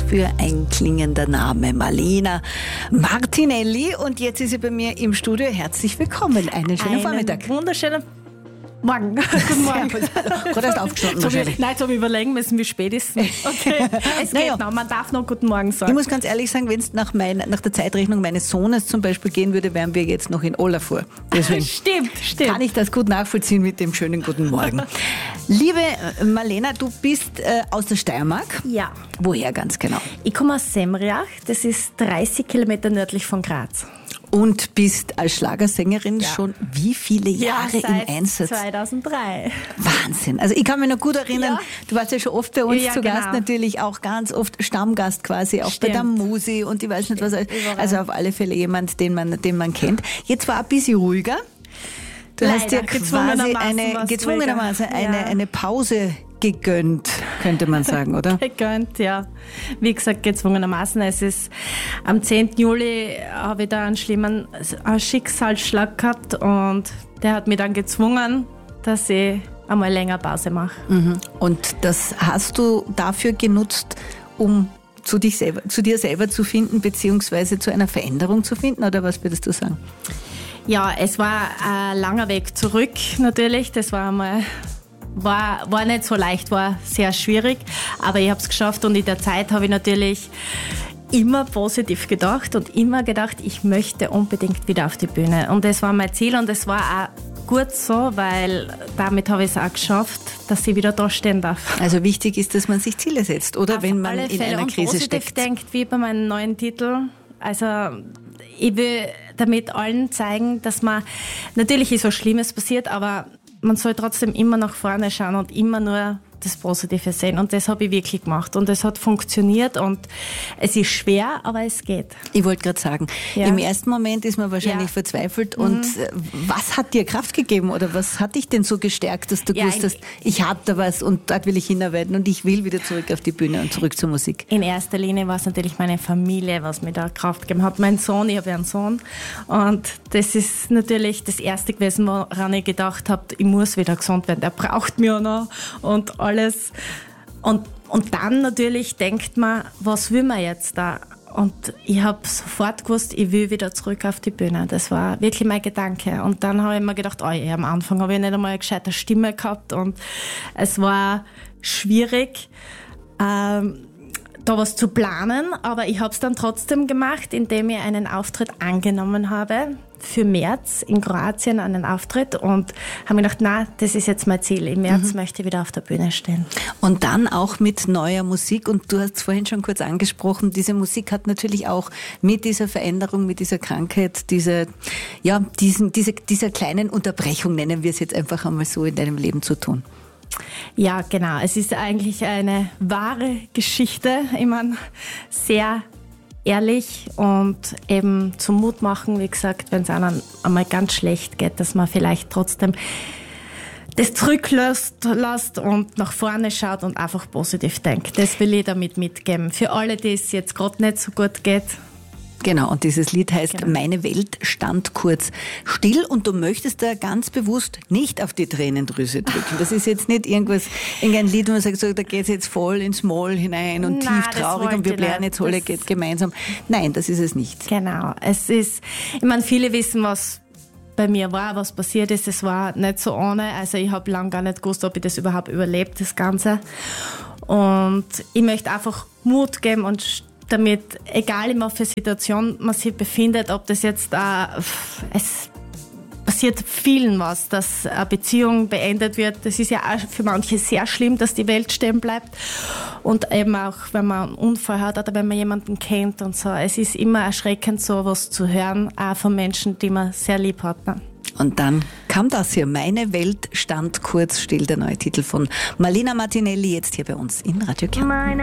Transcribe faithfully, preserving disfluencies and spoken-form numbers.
für ein klingender Name? Malena Martinelli. Und jetzt ist sie bei mir im Studio. Herzlich willkommen. Einen schönen Einen Vormittag. Wunderschönen Morgen. Guten Morgen. Gerade erst aufgestanden So wahrscheinlich. wie, nein, jetzt habe ich überlegen müssen, wie spät ist es. Okay, es Naja. geht noch. Man darf noch Guten Morgen sagen. Ich muss ganz ehrlich sagen, wenn es nach, mein, nach der Zeitrechnung meines Sohnes zum Beispiel gehen würde, wären wir jetzt noch in Olafur. Deswegen Stimmt, stimmt. kann ich das gut nachvollziehen mit dem schönen Guten Morgen. Liebe Malena, du bist äh, aus der Steiermark. Ja. Woher ganz genau? Ich komme aus Semriach. Das ist dreißig Kilometer nördlich von Graz. Und bist als Schlagersängerin Ja. schon wie viele Jahre ja, seit im Einsatz? zweitausenddrei. Wahnsinn. Also ich kann mich noch gut erinnern, Ja. du warst ja schon oft bei uns Ja, zu Gast, genau. natürlich auch ganz oft Stammgast quasi, auch bei Stimmt. der Musi und ich weiß nicht was. Überall. Also auf alle Fälle jemand, den man, den man kennt. Jetzt war ein bisschen ruhiger. Du hast dir Leider, quasi gezwungenermaßen eine, war's gezwungenermaßen ruhiger. eine, Ja. eine Pause gegönnt, könnte man sagen, oder? Gegönnt, ja. Wie gesagt, gezwungenermaßen. Es ist am zehnten Juli habe ich da einen schlimmen einen Schicksalsschlag gehabt und der hat mich dann gezwungen, dass ich einmal länger Pause mache. Mhm. Und das hast du dafür genutzt, um zu, dich selber, zu dir selber zu finden, beziehungsweise zu einer Veränderung zu finden, oder was würdest du sagen? Ja, es war ein langer Weg zurück natürlich. Das war einmal war, war nicht so leicht, war sehr schwierig, aber ich habe es geschafft und in der Zeit habe ich natürlich immer positiv gedacht und immer gedacht, ich möchte unbedingt wieder auf die Bühne. Und das war mein Ziel und es war auch gut so, weil damit habe ich es auch geschafft, dass ich wieder da stehen darf. Also wichtig ist, dass man sich Ziele setzt, oder? Auf Wenn man alle in Fälle einer und Krise positiv steckt. denkt, wie bei meinem neuen Titel. Also ich will damit allen zeigen, dass man, natürlich ist was Schlimmes passiert, aber man soll trotzdem immer nach vorne schauen und immer nur das Positive sehen. Und das habe ich wirklich gemacht. Und es hat funktioniert und es ist schwer, aber es geht. Ich wollte gerade sagen, Ja. im ersten Moment ist man wahrscheinlich Ja. verzweifelt. Und äh, was hat dir Kraft gegeben oder was hat dich denn so gestärkt, dass du Ja, gewusst hast, ich habe da was und dort will ich hinarbeiten und ich will wieder zurück auf die Bühne und zurück zur Musik? In erster Linie war es natürlich meine Familie, was mir da Kraft gegeben hat. Mein Sohn, ich habe ja einen Sohn. Und das ist natürlich das Erste gewesen, woran ich gedacht habe, ich muss wieder gesund werden. Der braucht mich auch noch und alles. Und, und dann natürlich denkt man, was will man jetzt da? Und ich habe sofort gewusst, ich will wieder zurück auf die Bühne. Das war wirklich mein Gedanke. Und dann habe ich mir gedacht, oh, ja, am Anfang habe ich nicht einmal eine gescheite Stimme gehabt und es war schwierig, ähm, da was zu planen, aber ich habe es dann trotzdem gemacht, indem ich einen Auftritt angenommen habe für März in Kroatien, einen Auftritt und habe mir gedacht, na, das ist jetzt mein Ziel. Im März Mhm. möchte ich wieder auf der Bühne stehen. Und dann auch mit neuer Musik. Und du hast es vorhin schon kurz angesprochen, diese Musik hat natürlich auch mit dieser Veränderung, mit dieser Krankheit, diese, ja, diesen, diese, dieser kleinen Unterbrechung, nennen wir es jetzt einfach einmal so, in deinem Leben zu tun. Ja, genau. Es ist eigentlich eine wahre Geschichte. Ich meine, sehr ehrlich und eben zum Mut machen, wie gesagt, wenn es einem einmal ganz schlecht geht, dass man vielleicht trotzdem das zurücklässt lässt und nach vorne schaut und einfach positiv denkt. Das will ich damit mitgeben. Für alle, die es jetzt gerade nicht so gut geht. Genau, und dieses Lied heißt Genau. Meine Welt stand kurz still und du möchtest da ganz bewusst nicht auf die Tränendrüse drücken. Das ist jetzt nicht irgendwas, irgendein Lied, wo man sagt, so, da geht es jetzt voll ins Moll hinein und Nein, tief das traurig und wollte wir ich blären nicht. jetzt alle Das- gemeinsam. Nein, das ist es nicht. Genau. Es ist, ich meine, viele wissen, was bei mir war, was passiert ist. Es war nicht so ohne. Also ich habe lange gar nicht gewusst, ob ich das überhaupt überlebt, das Ganze. Und ich möchte einfach Mut geben und damit, egal in welcher Situation man sich befindet, ob das jetzt, äh, es passiert vielen was, dass eine Beziehung beendet wird. Das ist ja auch für manche sehr schlimm, dass die Welt stehen bleibt. Und eben auch, wenn man einen Unfall hat oder wenn man jemanden kennt und so. Es ist immer erschreckend, so was zu hören, auch von Menschen, die man sehr lieb hat. Ne? Und dann kam das hier, Meine Welt stand kurz still, der neue Titel von Malena Martinelli, jetzt hier bei uns in Radio Kärnten. Meine